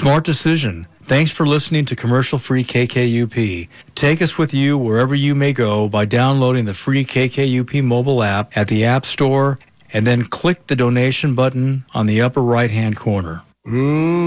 Smart decision. Thanks for listening to Commercial-Free KKUP. Take us with you wherever you may go by downloading the free KKUP mobile app at the App Store and then click the donation button on the upper right-hand corner.